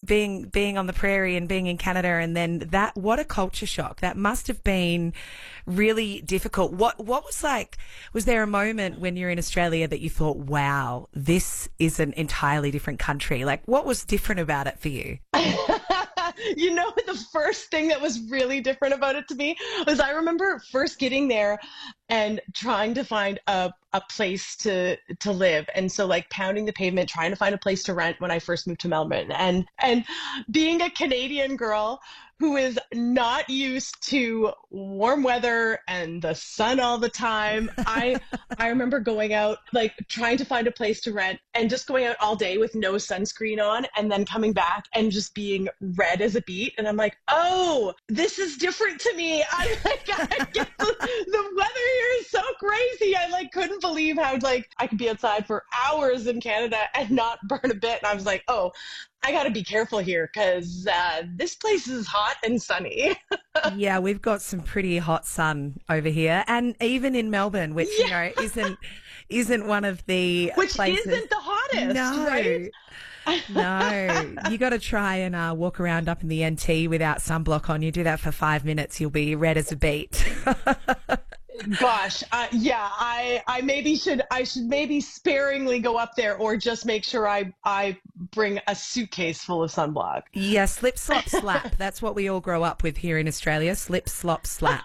being on the prairie and being in Canada, and then that, what a culture shock. That must have been really difficult. What was like, was there a moment when you're in Australia that you thought, wow, this is an entirely different country? Like, what was different about it for you? You know, the first thing that was really different about it to me was I remember first getting there and trying to find a place to live. And so like pounding the pavement, trying to find a place to rent when I first moved to Melbourne. And being a Canadian girl who is not used to warm weather and the sun all the time. I remember going out, like trying to find a place to rent and just going out all day with no sunscreen on and then coming back and just being red as a beet. And I'm like, oh, this is different to me. I'm like, I get the weather here is so crazy. I like couldn't believe how like I could be outside for hours in Canada and not burn a bit. And I was like, oh, I got to be careful here because this place is hot and sunny. Yeah, we've got some pretty hot sun over here, and even in Melbourne, which you know isn't one of the places. Isn't the hottest. No, right? No, you got to try and walk around up in the NT without sunblock on. You do that for 5 minutes, you'll be red as a beet. Gosh, yeah, I should maybe sparingly go up there, or just make sure I bring a suitcase full of sunblock. Yeah, slip, slop, slap. That's what we all grow up with here in Australia. Slip, slop, slap.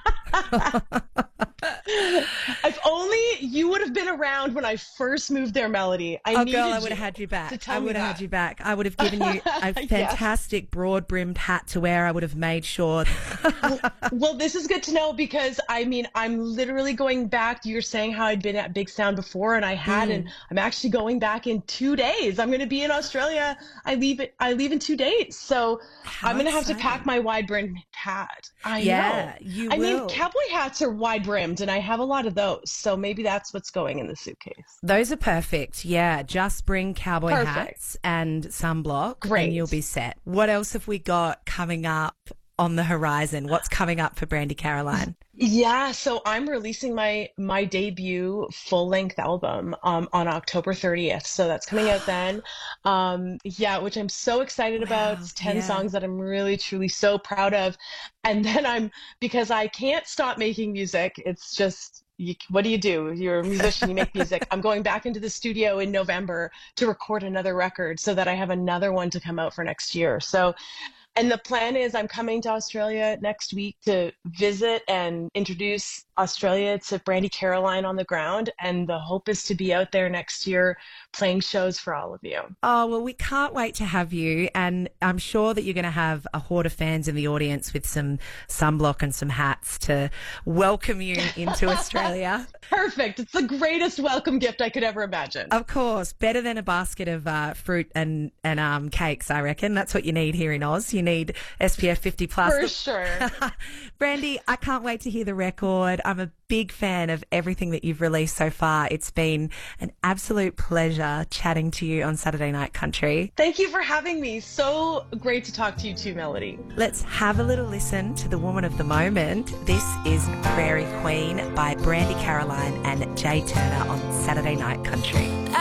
If only you would have been around when I first moved there, Melody. I would have had you back. I would have had you back. I would have given you a fantastic broad-brimmed hat to wear. I would have made sure. Well, this is good to know because, I mean, I'm literally going back. You're saying how I'd been at Big Sound before, and I had, and I'm actually going back in 2 days. I'm going to be in Australia. I leave in 2 days. So I'm going to have to pack my wide-brimmed hat. I know. You will. I mean, cowboy hats are wide-brimmed, and I have a lot of those. So maybe that's what's going in the suitcase. Those are perfect. Yeah, just bring cowboy hats and sunblock, and you'll be set. What else have we got coming up on the horizon? What's coming up for Brandi Carolina? Yeah, so I'm releasing my debut full-length album on October 30th. So that's coming out then. Which I'm so excited about. It's 10 songs that I'm really, truly so proud of. And then because I can't stop making music. It's just, what do? You're a musician, you make music. I'm going back into the studio in November to record another record so that I have another one to come out for next year. So, and the plan is I'm coming to Australia next week to visit and introduce Australia to Brandi Carolina on the ground. And the hope is to be out there next year playing shows for all of you. Oh, well, we can't wait to have you. And I'm sure that you're going to have a horde of fans in the audience with some sunblock and some hats to welcome you into Australia. Perfect. It's the greatest welcome gift I could ever imagine. Of course. Better than a basket of fruit and cakes, I reckon. That's what you need here in Oz. You need SPF 50 plus. For sure. Brandi, I can't wait to hear the record. I'm a big fan of everything that you've released so far. It's been an absolute pleasure chatting to you on Saturday Night Country. Thank you for having me. So great to talk to you too, Melody. Let's have a little listen to the woman of the moment. This is Prairie Queen by Brandi Carolina and Jay Turner on Saturday Night Country.